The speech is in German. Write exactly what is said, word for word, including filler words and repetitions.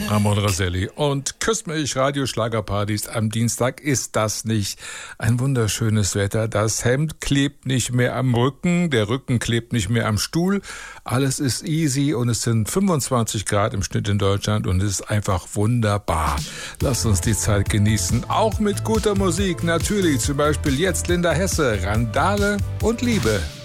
Ramon Raselli und Küss mich, Radio-Schlagerpartys am Dienstag. Ist das nicht ein wunderschönes Wetter? Das Hemd klebt nicht mehr am Rücken, der Rücken klebt nicht mehr am Stuhl. Alles ist easy und es sind fünfundzwanzig Grad im Schnitt in Deutschland und es ist einfach wunderbar. Lasst uns die Zeit genießen, auch mit guter Musik. Natürlich zum Beispiel jetzt Linda Hesse, Randale und Liebe.